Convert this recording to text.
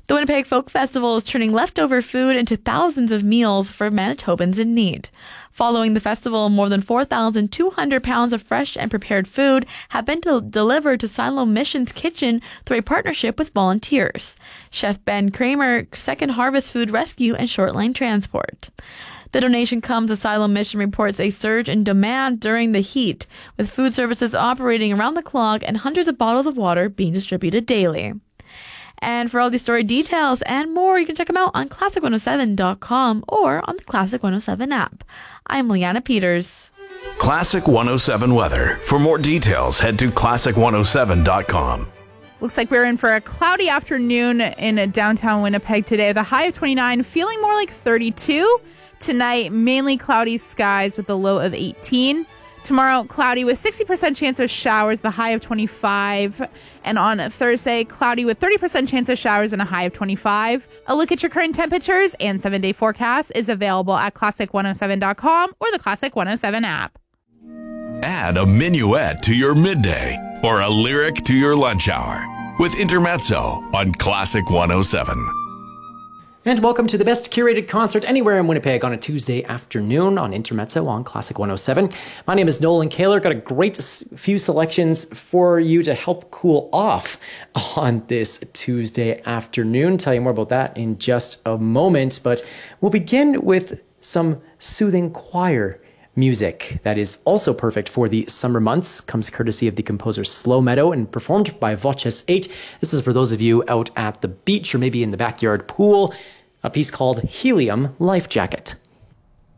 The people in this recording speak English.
The Winnipeg Folk Festival is turning leftover food into thousands of meals for Manitobans in need. Following the festival, more than 4,200 pounds of fresh and prepared food have been delivered to Siloam Mission's kitchen through a partnership with volunteers. Chef Ben Kramer, Second Harvest Food Rescue, and Shortline Transport. The donation comes as Siloam Mission reports a surge in demand during the heat, with food services operating around the clock and hundreds of bottles of water being distributed daily. And for all these story details and more, you can check them out on Classic107.com or on the Classic 107 app. I'm Leanna Peters. Classic 107 weather. For more details, head to Classic107.com. Looks like we're in for a cloudy afternoon in downtown Winnipeg today. The high of 29, feeling more like 32. Tonight, mainly cloudy skies with a low of 18. Tomorrow, cloudy with 60% chance of showers, the high of 25. And on Thursday, cloudy with 30% chance of showers and a high of 25. A look at your current temperatures and 7-day forecast is available at Classic107.com or the Classic 107 app. Add a minuet to your midday or a lyric to your lunch hour with Intermezzo on Classic 107. And welcome to the best curated concert anywhere in Winnipeg on a Tuesday afternoon on Intermezzo on Classic 107. My name is Nolan Kaler. Got a great few selections for you to help cool off on this Tuesday afternoon. Tell you more about that in just a moment, but we'll begin with some soothing choir music that is also perfect for the summer months. Comes courtesy of the composer Slow Meadow and performed by Voces 8. This is for those of you out at the beach or maybe in the backyard pool. A piece called Helium Life Jacket.